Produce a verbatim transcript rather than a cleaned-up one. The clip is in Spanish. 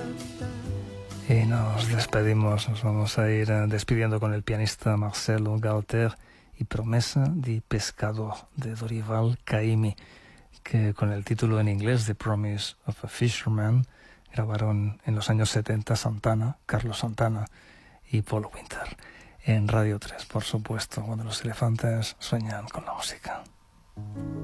Y nos despedimos, nos vamos a ir eh, despidiendo con el pianista Marcelo Galter y Promesa di Pescador de Dorival Caymmi, que con el título en inglés The Promise of a Fisherman grabaron en los años setenta Santana, Carlos Santana y Paul Winter. En Radio tres, por supuesto, cuando los elefantes sueñan con la música.